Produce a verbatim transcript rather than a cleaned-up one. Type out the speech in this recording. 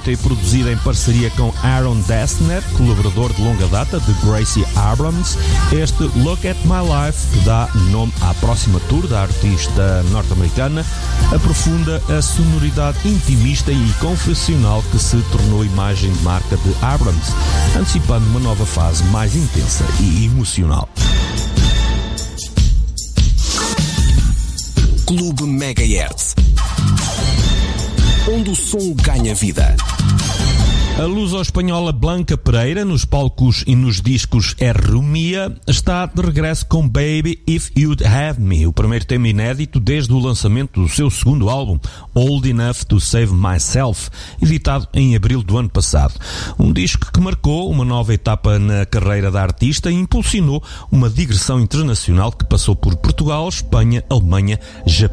escrita e produzida em parceria com Aaron Dessner, colaborador de longa data de Gracie Abrams, este Look at My Life, que dá nome à próxima tour da artista norte-americana, aprofunda a sonoridade intimista e confessional que se tornou imagem de marca de Abrams, antecipando uma nova fase mais intensa e emocional. Clube Megahertz, onde o som ganha vida. A luso-espanhola Blanca Pereira, nos palcos e nos discos é Rumia, está de regresso com Baby If You'd Have Me, o primeiro tema inédito desde o lançamento do seu segundo álbum, Old Enough to Save Myself, editado em abril do ano passado. Um disco que marcou uma nova etapa na carreira da artista e impulsionou uma digressão internacional que passou por Portugal, Espanha, Alemanha, Japão